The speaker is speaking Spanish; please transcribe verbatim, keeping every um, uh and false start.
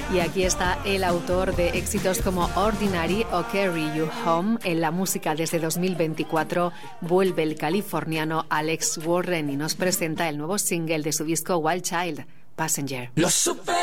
Y aquí está el autor de éxitos como Ordinary o Carry You Home. En la música desde dos mil veinticuatro vuelve el californiano Alex Warren y nos presenta el nuevo single de su disco Wild Child, Passenger. Lo supe.